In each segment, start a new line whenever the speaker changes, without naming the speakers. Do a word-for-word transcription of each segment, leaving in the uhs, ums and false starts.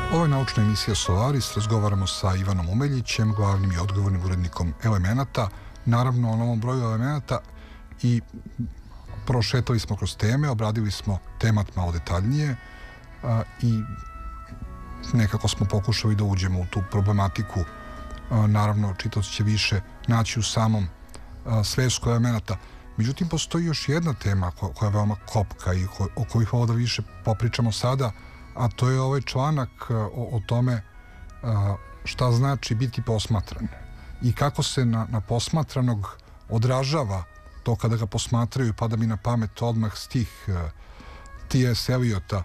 Ovo je naučna emisija Solaris, razgovaramo sa Ivanom Umeljićem, glavnim i odgovornim urednikom Elemenata, naravno o novom broju Elemenata, i prošetali smo kroz teme, obradili smo temat malo detaljnije a, i nekako smo pokušali da uđemo u tu problematiku. A, naravno, čitaoci će više naći u samom a, svesku Elemenata. Međutim, postoji još jedna tema ko, koja je veoma kopka i ko, o kojih ovo da više popričamo sada, a to je ovaj članak o, o tome a, šta znači biti posmatran i kako se na, na posmatranog odražava to kada ga posmatraju. Pada mi na pamet odmah stih T S Eliota,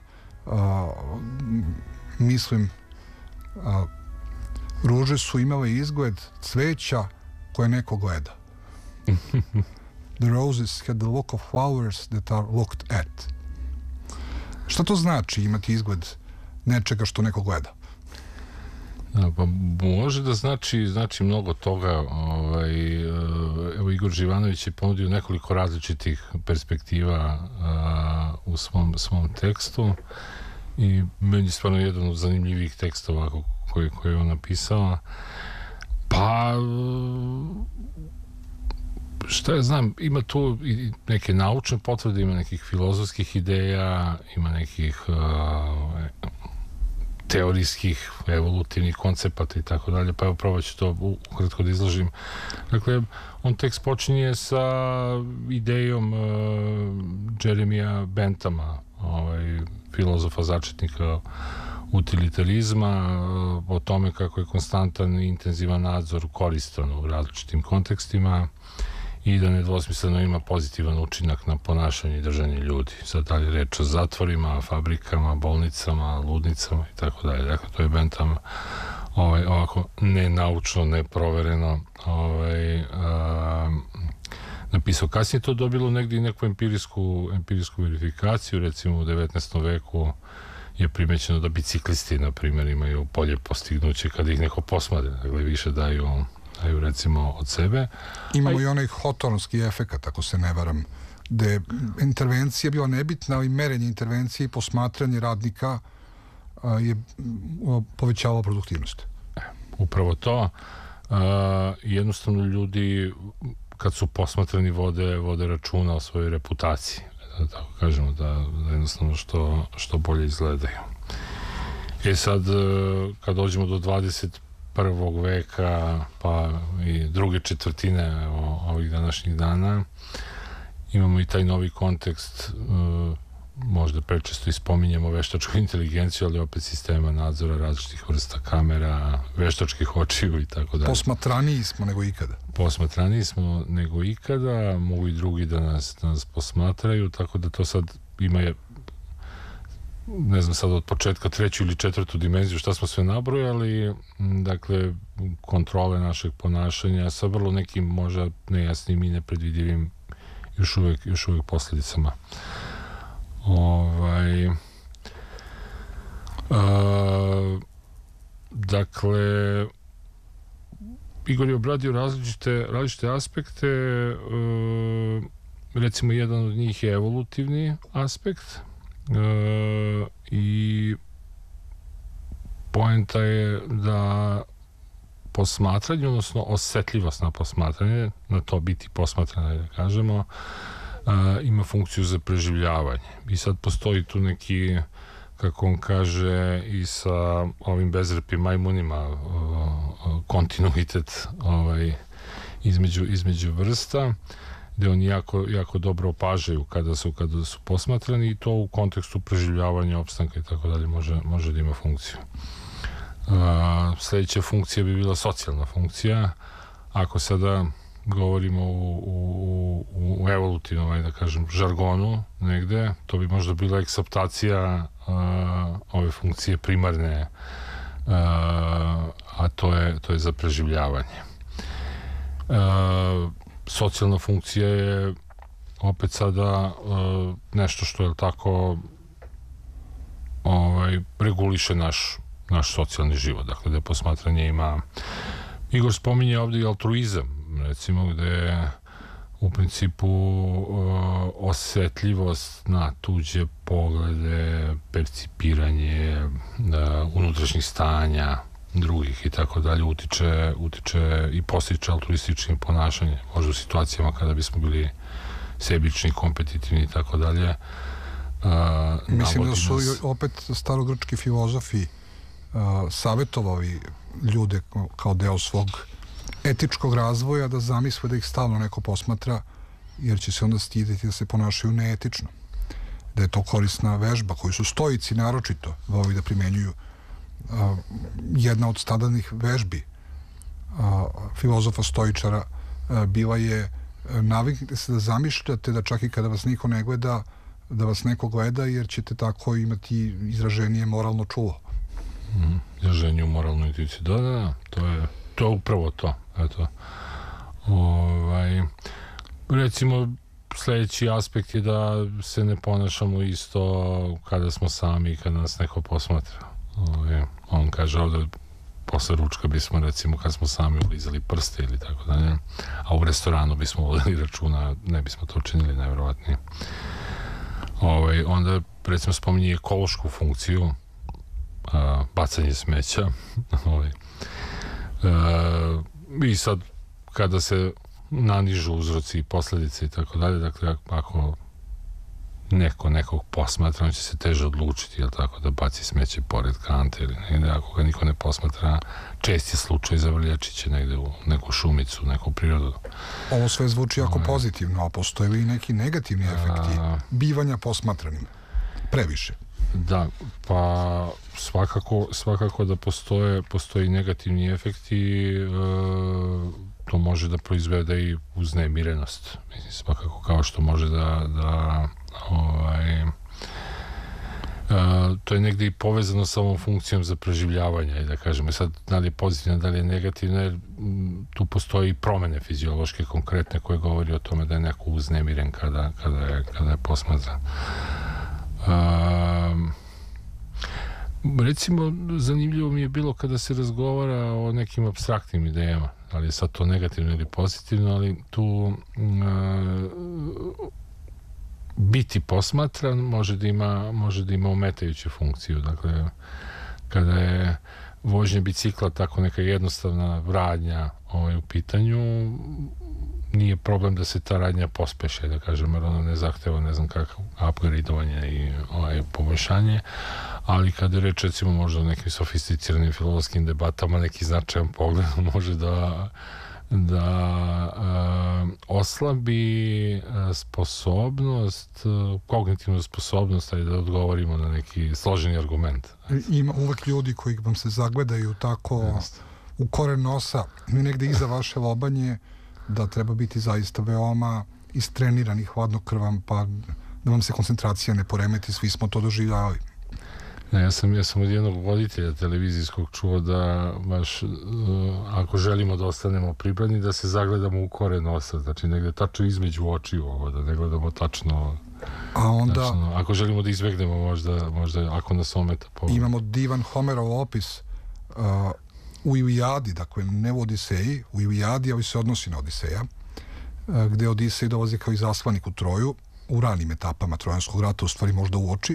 mislim, a, ruže su imale izgled cveća koje neko gleda. The roses had the look of flowers that are looked at. Šta to znači imati izgled nečega što neko gleda?
Da, pa može da znači, znači mnogo toga. Ovaj, evo, Igor Živanović je ponudio nekoliko različitih perspektiva a, u svom, svom tekstu i meni je stvarno jedan od zanimljivih tekstova koje, koje je on napisao. Pa šta ja znam, ima tu i neke naučne potvrde, ima nekih filozofskih ideja, ima nekih uh, teorijskih, evolutivnih koncepata i tako dalje, pa evo probat ću to ukratko da izložim. Dakle, on tekst počinje sa idejom uh, Jeremija Benthama, ovaj, filozofa začetnika utilitarizma, uh, o tome kako je konstantan i intenzivan nadzor koristan u različitim kontekstima i da nedvosmisleno ima pozitivan učinak na ponašanje i držanje ljudi. Sad dalje reč o zatvorima, fabrikama, bolnicama, ludnicama i tako dalje. Dakle, to je Bentham ovaj, ovako nenaučno, neprovereno ovaj, a, napisao. Kasnije to dobilo negdje i neku empirijsku, empirijsku verifikaciju. Recimo u devetnaestom veku je primećeno da biciklisti, na primjer, imaju bolje postignuće kada ih neko posmade. Dakle, više daju daju recimo od sebe.
Imamo
A...
i onaj Hawthornski efekat, ako se ne varam, gde je intervencija bila nebitna, ali merenje intervencije i posmatranje radnika a, je a, povećavalo produktivnost.
Upravo to. A, jednostavno ljudi kad su posmatrani vode, vode računa o svojoj reputaciji. Da tako kažemo, da, da jednostavno što, što bolje izgledaju. E sad, kad dođemo do dvadeset prvog veka pa i druge četvrtine ovih današnjih dana, imamo i taj novi kontekst, možda prečesto i spominjemo veštačku inteligenciju, ali opet sistema nadzora različitih vrsta kamera, veštačkih očiju i tako dalje.
Posmatraniji smo nego ikada.
Posmatraniji smo nego ikada, mogu i drugi da nas, da nas posmatraju, tako da to sad ima je, ne znam sad od početka treću ili četvrtu dimenziju šta smo sve nabrojali, dakle kontrole našeg ponašanja sa vrlo nekim možda nejasnim i nepredvidivim još uvek, još uvek posljedicama. Ovaj a, dakle Igor je obradio različite, različite aspekte, a, recimo jedan od njih je evolutivni aspekt. E, i poenta je da posmatranje, odnosno osjetljivost na posmatranje, na to biti posmatrano, da kažemo, e, ima funkciju za preživljavanje. I sad postoji tu neki, kako on kaže, i sa ovim bezrepim majmunima kontinuitet ovaj, između, između vrsta, gde oni jako, jako dobro opažaju kada su, kada su posmatrani, i to u kontekstu preživljavanja, opstanka i tako dalje može, može da ima funkciju. A, sledeća funkcija bi bila socijalna funkcija. Ako sada govorimo u, u, u, u evolutivnom, da kažem, žargonu negde, to bi možda bila eksaptacija a, ove funkcije primarne, a, a to je, to je za preživljavanje. A, socijalna funkcija je opet sada uh, nešto što je tako ovaj, reguliše naš, naš socijalni život. Dakle, da posmatranje ima... Igor spominje ovdje i altruizam, recimo, gde u principu uh, osetljivost na tuđe poglede, percipiranje uh, unutrašnjih stanja drugih i tako dalje utiče, utiče i postiče altruističnim ponašanje, možda u situacijama kada bismo bili sebični, kompetitivni i tako dalje. Uh,
Mislim da su
nas...
opet starogrčki filozofi uh, savjetovali ljude kao deo svog etičkog razvoja da zamisle da ih stalno neko posmatra, jer će se onda stideti da se ponašaju neetično. Da je to korisna vežba koju su stoici naročito voli da primenjuju. Uh, jedna od standardnih vežbi uh, filozofa stoičara uh, bila je uh, naviknite se da zamišljate da čak i kada vas niko ne gleda, da vas neko gleda, jer ćete tako imati izraženije moralno čulo.
Mm, izraženiju moralnu intuiciju. Da, da, da, to je, to je upravo to. Eto. Ovaj, recimo, sljedeći aspekt je da se ne ponašamo isto kada smo sami i kada nas neko posmatra. Ovaj, on kaže ovdje posle ručka bismo, recimo, kad smo sami ulizali prste ili tako dalje, a u restoranu bismo vodili računa, ne bismo to učinili najvjerovatnije. Ovaj, onda, recimo, spominje ekološku funkciju, a, bacanje smeća. ovaj. A, I sad, kada se nanižu uzroci i posljedice i tako dalje, dakle, ako neko nekog posmatra, on će se teže odlučiti, jel tako, da baci smeće pored kante ili negde, ako ga niko ne posmatra, čest je slučaj zavrljači će negde u neku šumicu, neku prirodu.
Ovo sve zvuči jako Ove... pozitivno, a postoje li i neki negativni efekti a... bivanja posmatranim? Previše.
Da, pa svakako, svakako da postoje, postoji negativni efekti, e, to može da proizvede i uznemirenost. Mislim, svakako kao što može da, da ovaj, e, to je negde i povezano sa ovom funkcijom za preživljavanje, i da kažemo, sad da li je pozitivna, da li je negativna, jer m, tu postoji i promene fiziološke konkretne koje govori o tome da je neko uznemiren kada, kada je, kada je posmatran. Um, recimo, zanimljivo mi je bilo kada se razgovara o nekim apstraktnim idejama, ali je sad to negativno ili pozitivno, ali tu uh, biti posmatran može da ima, može da ima ometajuću funkciju. Dakle, kada je vožnja bicikla tako neka jednostavna radnja ovaj, u pitanju, nije problem da se ta radnja pospeše, da kažem, jer ona ne zahteva ne znam kako upgradeovanje i ovaj, poboljšanje, ali kada je reč, recimo, možda o nekim sofisticiranim filozofskim debatama, neki značajan pogled može da da uh, oslabi uh, sposobnost, uh, kognitivnu sposobnost, ali da odgovorimo na neki složeni argument.
Ima uvek ljudi koji vam se zagledaju tako Just. u koren nosa i negde iza vaše lobanje, da treba biti zaista veoma istreniran i hladnokrvan, pa da vam se koncentracija ne poremeti, svi smo to doživljavali.
Ne, ja sam, ja sam od jednog voditelja televizijskog čuo da baš, uh, ako želimo da ostanemo pripadni, da se zagledamo u koren nosa, znači negde tačno između očiju ovo, da ne gledamo tačno,
a onda,
tačno, ako želimo da izbegnemo možda, možda ako nas ometa pogled.
Imamo divan Homerov opis uh, u Ilijadi, dakle ne u Odiseji, u Ilijadi, ali se odnosi na Odiseja, uh, gde Odisej dolazi kao izaslanik u Troju, u ranim etapama Trojanskog rata, u stvari možda u oči,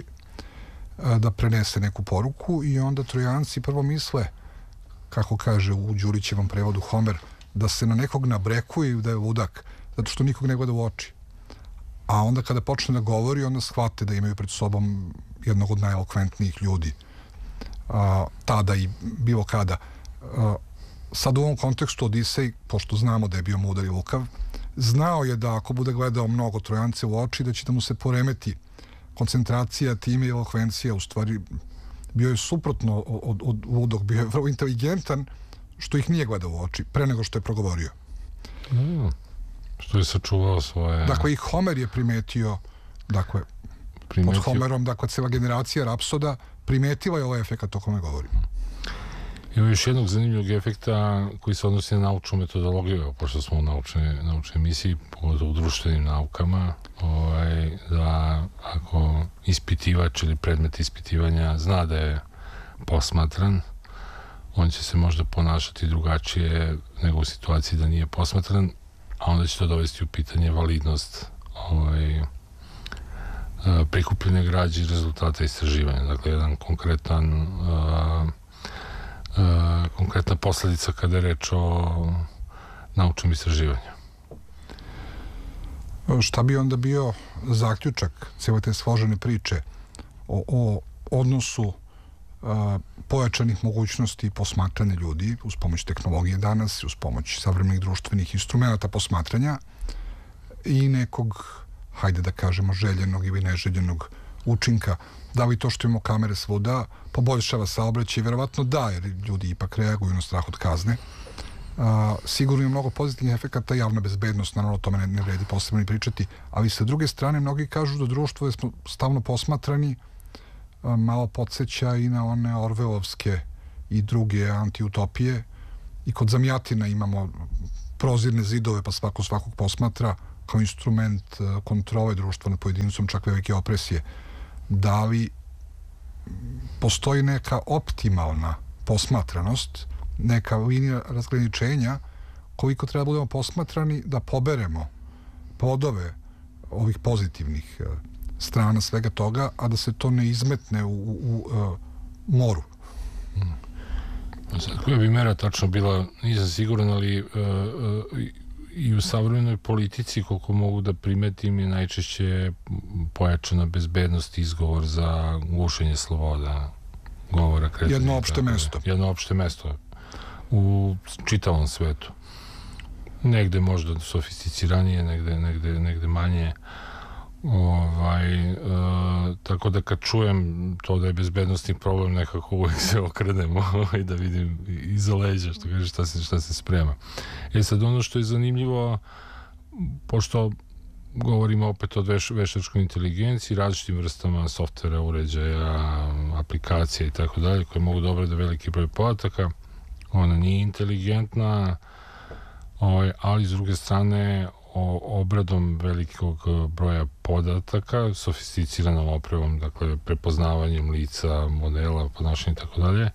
da prenese neku poruku, i onda Trojanci prvo misle, kako kaže u Đurićevom prevodu Homer, da se na nekog nabrekuje i da je ludak, zato što nikog ne gleda u oči. A onda kada počne da govori, onda shvate da imaju pred sobom jednog od najelokventnijih ljudi. A, tada i bilo kada. A, sad u ovom kontekstu Odisej, pošto znamo da je bio mudar i lukav, znao je da ako bude gledao mnogo Trojance u oči, da će da mu se poremeti koncentracija, time i elokvencija. U stvari bio je suprotno od, od ludog, bio je vrlo inteligentan, što ih nije gledao u oči pre nego što je progovorio.
Mm, što je sačuvao svoje...
Dakle, i Homer je primetio, dakle, primetio... pod Homerom, dakle, cijela generacija Rapsoda primetila je ovaj efekt o kome govorim.
Ima još jednog zanimljivog efekta koji se odnosi na naučnu metodologiju, pošto smo u naučnoj, naučnoj emisiji, pogotovo u društvenim naukama, ovaj, da ako ispitivač ili predmet ispitivanja zna da je posmatran, on će se možda ponašati drugačije nego u situaciji da nije posmatran, a onda će to dovesti u pitanje validnost ovaj, prikupljene građe i rezultata istraživanja. Dakle, jedan konkretan uh, uh, konkretna posledica kada je reč o naučnom istraživanju.
Šta bi onda bio zaključak cijele te složene priče o, o odnosu a, pojačanih mogućnosti posmatranja ljudi uz pomoć tehnologije danas, uz pomoć savremenih društvenih instrumenta posmatranja i nekog, hajde da kažemo, željenog ili neželjenog učinka? Da li to što imamo kamere svuda poboljšava saobraćaj? Verovatno da, jer ljudi ipak reaguju na strah od kazne. Uh, sigurno je mnogo pozitivnih efekata, javna bezbednost, naravno o tome ne, ne vredi posebno ni pričati, ali sa druge strane mnogi kažu da društvo je stalno posmatrani, uh, malo podsjeća i na one orvelovske i druge antiutopije, i kod Zamjatina imamo prozirne zidove pa svako svakog posmatra kao instrument uh, kontrole društva nad pojedincom, čak velike opresije. Da li postoji neka optimalna posmatranost, neka linija razgraničenja koliko treba budemo posmatrani da poberemo plodove ovih pozitivnih uh, strana svega toga, a da se to ne izmetne u, u, u uh, moru?
Hmm. Sad, koja bi mera tačno bila, nisam siguran, ali uh, uh, i u savremenoj politici, koliko mogu da primetim, je najčešće pojačana bezbednost izgovor za gušenje sloboda govora, kretanja.
Jedno opšte mesto.
Jedno opšte mesto u čitavom svetu. Negde možda sofisticiranije, negde, negde, negde manje. Ovaj, e, tako da kad čujem to da je bezbednostni problem, nekako uvijek se okrenemo i da vidim iza leđa, što kaže, šta se, šta se sprema. E sad, ono što je zanimljivo, pošto govorimo opet o veš, veštačkoj inteligenciji, različitim vrstama softvera, uređaja, aplikacija i tako dalje, koje mogu da obrade veliki broj podataka, ona nije inteligentna, ovaj, ali s druge strane o obradom velikog broja podataka, sofisticiranom opremom, dakle prepoznavanjem lica, modela, ponašanja i tako dalje,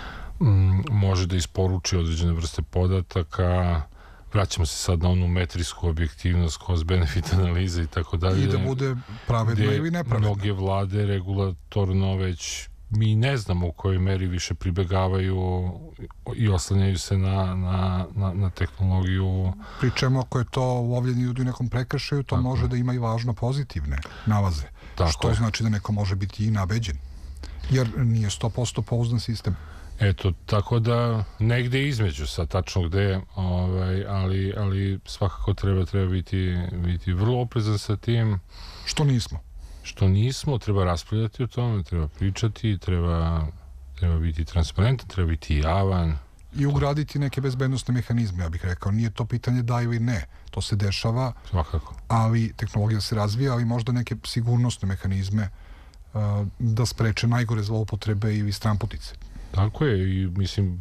može da isporuči određene vrste podataka. Vraćamo se sad na onu metrijsku objektivnost, cost-benefit analize i tako dalje.
I da bude pravedno ili nepravedno.
Mnoge vlade regulatorno već mi ne znamo u kojoj meri više pribegavaju i oslanjaju se na, na, na, na tehnologiju.
Pri čemu ako je to lovljenje ljudi u nekom prekršaju, to tako može da ima i važno pozitivne nalaze. Tako što je. Znači da neko može biti i nabeđen. Jer nije sto posto pouzdan sistem.
Eto, tako da negde između sa tačno gde, ovaj, ali, ali svakako treba, treba biti, biti vrlo oprezan sa tim.
Što nismo?
Što nismo, treba raspravljati o tome, treba pričati, treba, treba biti transparentan, treba biti javan.
I ugraditi neke bezbednostne mehanizme, ja bih rekao. Nije to pitanje da ili ne. To se dešava,
svakako. Ali
tehnologija se razvija, ali možda neke sigurnosne mehanizme uh, da spreče najgore zloupotrebe ili stranputice.
Tako je, i mislim,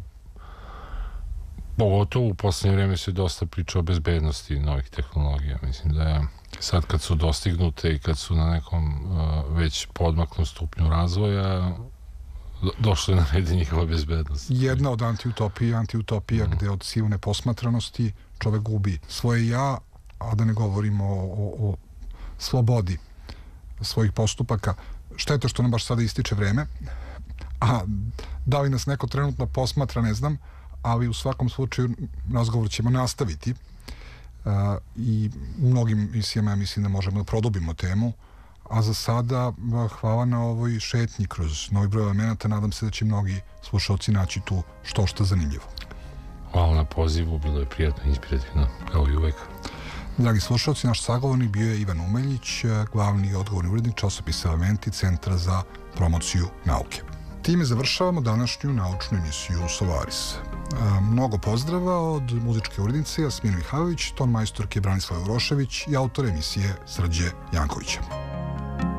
pogotovo u poslednje vreme se dosta priča o bezbednosti novih tehnologija. Mislim da je sad kad su dostignute i kad su na nekom uh, već podmaklom stupnju razvoja, do, došlo je na red njihova bezbednost.
Jedna od antiutopija, antiutopija mm. gde od silne posmatranosti čovek gubi svoje ja, a da ne govorimo o, o, o slobodi svojih postupaka. Šteta što nam baš sada ističe vreme, a da li nas neko trenutno posmatra, ne znam, ali u svakom slučaju razgovor ćemo nastaviti. Uh, i u mnogim misijama ja mislim da možemo da produbimo temu, a za sada hvala na ovoj šetnji kroz novi broj elemenata. Nadam se da će mnogi slušalci naći tu što što zanimljivo.
Hvala na pozivu, bilo je prijatno i inspirativno, kao i uvek.
Dragi slušalci, naš sagovornik bio je Ivan Umeljić, glavni i odgovorni urednik časopisa Elementi, Centra za promociju nauke. Time završavamo današnju naučnu emisiju Solaris. Mnogo pozdrava od muzičke urednice Jasmine Mihajlović, ton majstorke Branislava Urošević i autor emisije Srđe Jankovića.